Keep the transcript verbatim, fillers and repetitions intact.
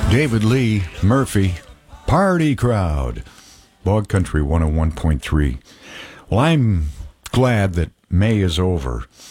David Lee Murphy, Party Crowd, Bog Country one oh one point three. Well, I'm glad that May is over.